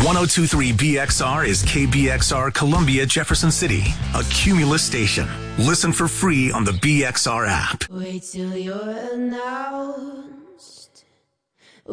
1023 BXR is KBXR Columbia, Jefferson City, a Cumulus station. Listen for free on the BXR app. Wait till you're announced.